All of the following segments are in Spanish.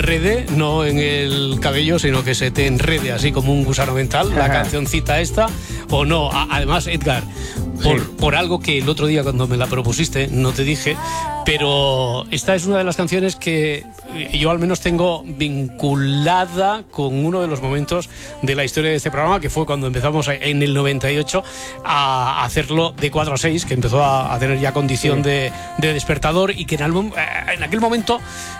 enrede, no en el cabello, sino que se te enrede así como un gusano mental, la cancioncita esta, o no. Además, Edgar, por algo que el otro día cuando me la propusiste no te dije, pero esta es una de las canciones que yo al menos tengo vinculada con uno de los momentos de la historia de este programa, que fue cuando empezamos en el 98 a hacerlo de 4 a 6, que empezó a tener ya condición de despertador, y que en aquel momento,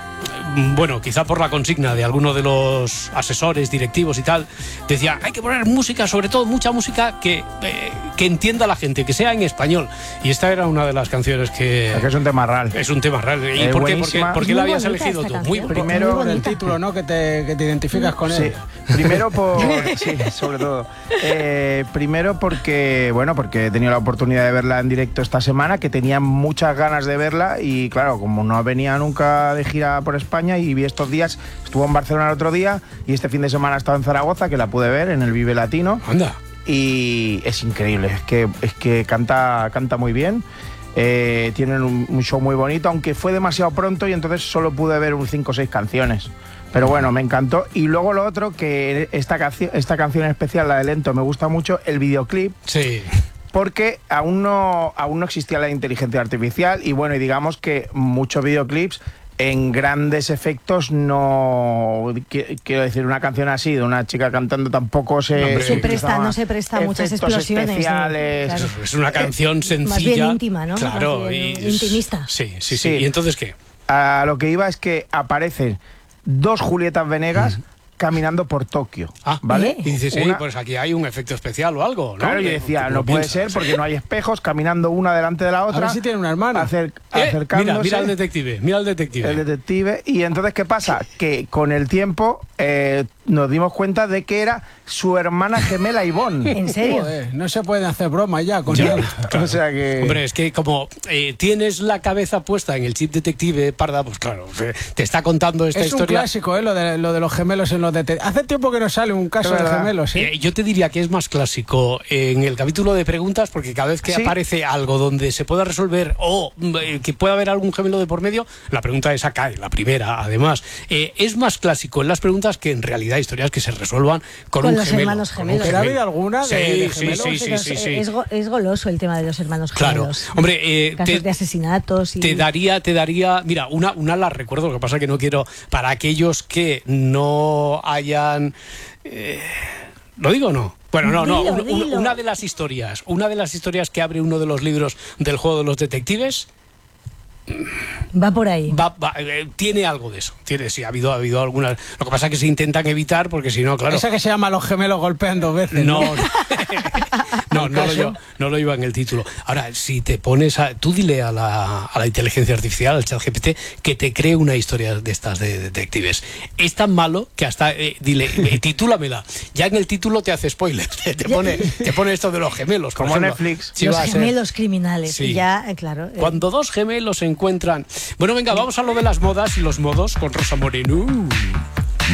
bueno, quizá por la consigna de alguno de los asesores, directivos y tal, decía, hay que poner música, sobre todo mucha música que entienda la gente, que sea en español. Y esta era una de las canciones que es un tema real. Es un tema real. ¿Y por qué la habías elegido tú? Primero por el título, ¿no? Que te identificas con él. Primero sí, sobre todo. Primero porque he tenido la oportunidad de verla en directo esta semana, que tenía muchas ganas de verla, y claro, como no venía nunca de gira por España, y vi estos días, estuvo en Barcelona el otro día, y este fin de semana ha estado en Zaragoza, que la pude ver en el Vive Latino. Anda. Y es increíble, es que canta muy bien. Tienen un show muy bonito, aunque fue demasiado pronto y entonces solo pude ver 5 o 6 canciones. Pero bueno, me encantó. Y luego lo otro, que esta canción en especial, la de Lento, me gusta mucho el videoclip. Sí. Porque aún no existía la inteligencia artificial, y bueno, y digamos que muchos videoclips en grandes efectos no... Quiero decir, una canción así de una chica cantando tampoco no se presta a muchas explosiones especiales. Claro. Es una canción sencilla. Más bien íntima, ¿no? Claro. Intimista. Sí. ¿Y entonces qué? A lo que iba es que aparecen 2 Julietas Venegas caminando por Tokio, ¿vale? Y dices, pues aquí hay un efecto especial o algo, ¿no? Claro, yo decía, no puede ser, porque no hay espejos, caminando una delante de la otra. A ver si tiene una hermana. Acercándose. Mira al detective, El detective. Y entonces, ¿qué pasa? Que con el tiempo nos dimos cuenta de que era su hermana gemela Ivonne. ¿En serio? Joder, no se pueden hacer bromas ya con él. Claro. O sea que... Hombre, es que como tienes la cabeza puesta en el chip detective, Parda, pues claro, te está contando esta historia. Es un clásico, lo de los gemelos en los detectives. Hace tiempo que no sale un caso de gemelos, ¿eh? Yo te diría que es más clásico en el capítulo de preguntas, porque cada vez que aparece algo donde se pueda resolver o que pueda haber algún gemelo de por medio, la pregunta esa cae, la primera, además. Es más clásico en las preguntas que en realidad historias que se resuelvan con un los gemelo. Hermanos gemelos. ¿Pero ha habido alguna de gemelos? Sí. Es goloso el tema de los hermanos gemelos. Claro. Hombre, casos de asesinatos. Te daría... Mira, una la recuerdo, lo que pasa que no quiero... Para aquellos que no hayan... ¿Lo digo o no? Bueno, Dilo. Una de las historias que abre uno de los libros del juego de los detectives... Va por ahí. Tiene algo de eso. Ha habido algunas. Lo que pasa es que se intentan evitar, porque si no, claro. Esa que se llama Los gemelos golpean 2 veces. No lo iba en el título. Ahora, si te pones tú dile a la inteligencia artificial, al ChatGPT, que te cree una historia de estas de detectives. Es tan malo que hasta dile, titúlamela. Ya en el título te hace spoiler. Te pone esto de los gemelos. Como ejemplo. Netflix. Los gemelos criminales. Sí. Y ya, claro. Cuando 2 gemelos se encuentran. Bueno, venga, vamos a lo de las modas y los modos con Rosa Moreno.